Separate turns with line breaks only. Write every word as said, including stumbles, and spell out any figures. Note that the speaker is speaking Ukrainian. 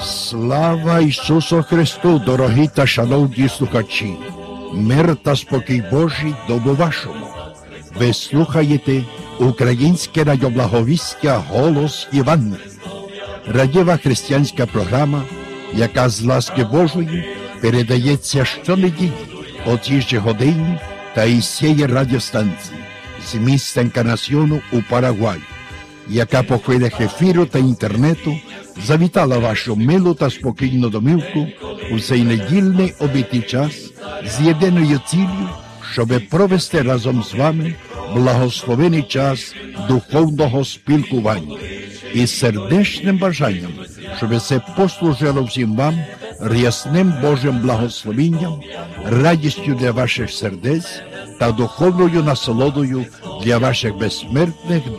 Слава Ісусу Христу, дорогі та шановні слухачі! Мир та спокій Божий дому вашому! Ви слухаєте українське радіоблаговістя «Голос Євангелія». Радіва християнська програма, яка з ласки Божої передається щонеділі о тій же годині та із цієї радіостанції з міста Енкарнасьйону у Парагваї, яка по хвилях ефіру та інтернету завітала вашу милу та спокійну домівку у цей недільний обітний час з єдиною ціллю, щоби провести разом з вами благословений час духовного спілкування і сердечним бажанням, щоби це послужило всім вам рясним Божим благословенням, радістю для ваших сердець та духовною насолодою для ваших безсмертних